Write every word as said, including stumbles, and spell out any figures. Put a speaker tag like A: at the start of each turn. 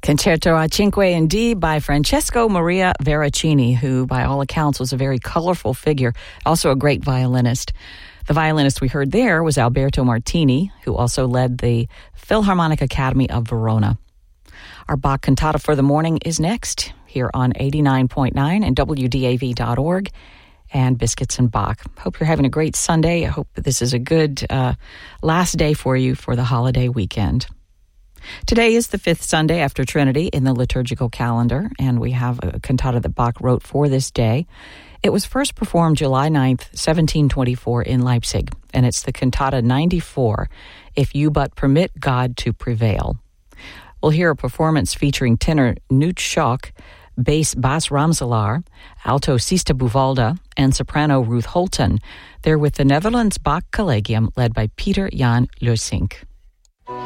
A: Concerto a Cinque in D by Francesco Maria Veracini, who by all accounts was a very colorful figure, also a great violinist. The violinist we heard there was Alberto Martini, who also led the Philharmonic Academy of Verona. Our Bach cantata for the morning is next, here on eighty-nine point nine and W D A V dot org and Biscuits and Bach. Hope you're having a great Sunday. I hope this is a good uh, last day for you for the holiday weekend. Today is the fifth Sunday after Trinity in the liturgical calendar, and we have a cantata that Bach wrote for this day. It was first performed July ninth, seventeen twenty-four in Leipzig, and it's the cantata ninety-four, If You But Permit God to Prevail. We'll hear a performance featuring tenor Knut Schock, bass Bas Ramselaar, alto Sista Buvalda, and soprano Ruth Holton. They're with the Netherlands Bach Collegium led by Peter Jan Lusink.